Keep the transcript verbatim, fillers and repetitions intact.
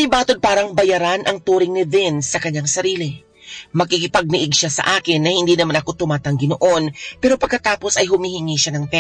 Kay batod parang bayaran ang turing ni Vince sa kanyang sarili. Makikipagniig siya sa akin na hindi naman ako tumatanggi noon, pero pagkatapos ay humihingi siya ng pera.